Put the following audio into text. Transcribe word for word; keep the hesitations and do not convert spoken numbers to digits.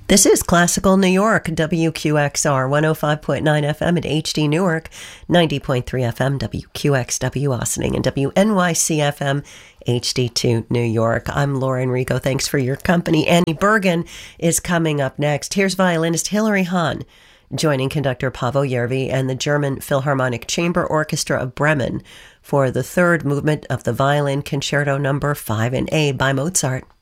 This is Classical New York, W Q X R, one oh five point nine F M at H D Newark, ninety point three F M, W Q X W Austining, and W N Y C F M, H D two New York. I'm Laura Enrico. Thanks for your company. Annie Bergen is coming up next. Here's violinist Hilary Hahn, joining conductor Paavo Järvi and the German Philharmonic Chamber Orchestra of Bremen for the third movement of the Violin Concerto Number five in A by Mozart.